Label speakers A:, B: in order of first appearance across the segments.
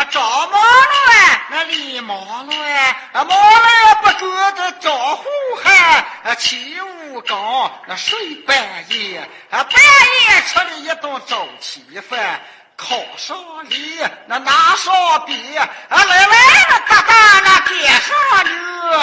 A: 找毛了那李毛了毛了不住的招呼喊起午刚那睡半夜半夜吃了一顿早起饭烤上梨那拿上笔来那大大那点上牛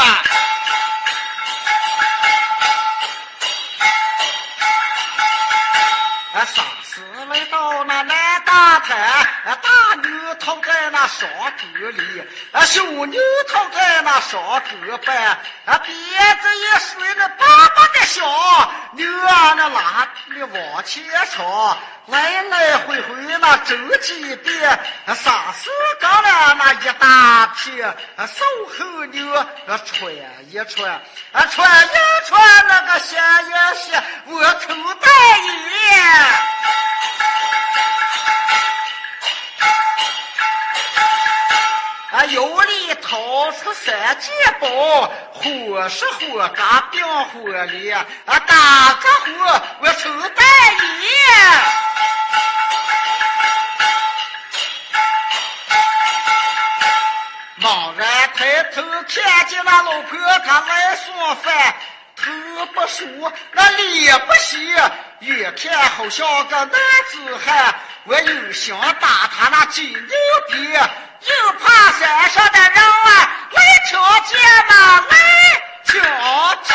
A: 傻死来到那南大滩大牛躺在那上沟里小牛躺在那上沟畔鼻子一甩那巴巴的响牛那拉的往前闯来来回回那走几遍傻死刚了那一大片瘦后牛穿一穿穿一穿那个鞋一鞋我头戴眼有里掏出3件包火是火嘎冰火里打个火我头戴眼猛然抬头看见那老婆她来送饭头不梳那脸不洗越看好像个男子汉我有想打他那金牛逼又怕山上的人来瞧见嘛来瞧见